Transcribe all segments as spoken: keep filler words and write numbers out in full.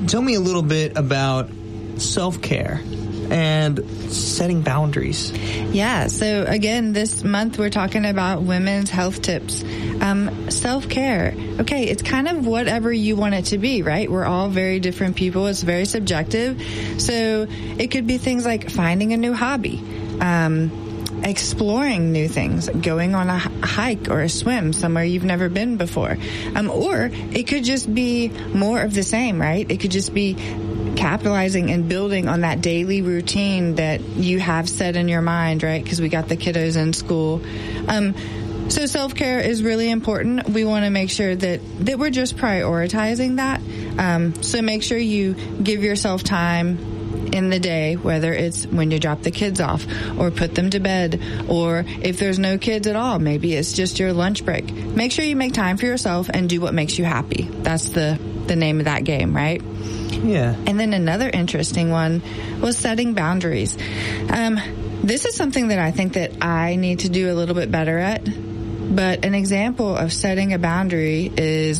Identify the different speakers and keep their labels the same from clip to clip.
Speaker 1: tell me a little bit about self-care and setting boundaries.
Speaker 2: Yeah, so again, this month we're talking about women's health tips. Um, self-care. Okay, it's kind of whatever you want it to be, right? We're all very different people. It's very subjective. So it could be things like finding a new hobby, um, exploring new things, going on a hike or a swim somewhere you've never been before. Um, or it could just be more of the same, right? It could just be capitalizing and building on that daily routine that you have set in your mind, right? Because we got the kiddos in school. Um, so self-care is really important. We want to make sure that, that we're just prioritizing that. Um, so make sure you give yourself time in the day, whether it's when you drop the kids off or put them to bed, or if there's no kids at all, maybe it's just your lunch break. Make sure you make time for yourself and do what makes you happy. That's the, the name of that game, right?
Speaker 1: Yeah.
Speaker 2: And then another interesting one was setting boundaries. Um, this is something that I think that I need to do a little bit better at. But an example of setting a boundary is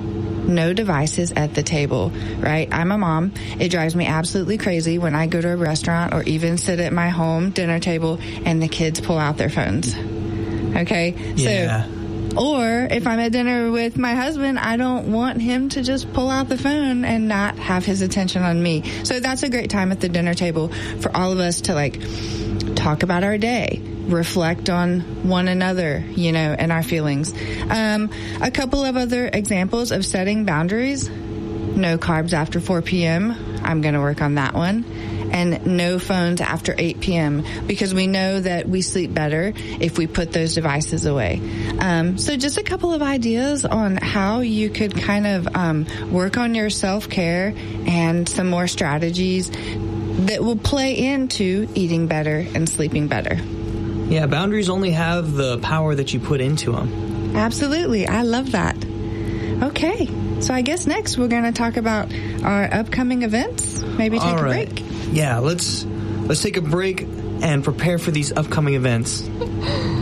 Speaker 2: no devices at the table, right? I'm a mom. It drives me absolutely crazy when I go to a restaurant or even sit at my home dinner table and the kids pull out their phones. Okay?
Speaker 1: Yeah.
Speaker 2: So, or if I'm at dinner with my husband, I don't want him to just pull out the phone and not have his attention on me. So that's a great time at the dinner table for all of us to like talk about our day, reflect on one another, you know, and our feelings. Um, a couple of other examples of setting boundaries. No carbs after four p.m. I'm going to work on that one. And no phones after eight p.m. because we know that we sleep better if we put those devices away. Um, so just a couple of ideas on how you could kind of um, work on your self-care and some more strategies that will play into eating better and sleeping better.
Speaker 1: Yeah, boundaries only have the power that you put into them.
Speaker 2: Absolutely. I love that. Okay. So I guess next we're going to talk about our upcoming events. Maybe take
Speaker 1: All
Speaker 2: a
Speaker 1: right.
Speaker 2: break.
Speaker 1: Yeah, let's let's take a break and prepare for these upcoming events.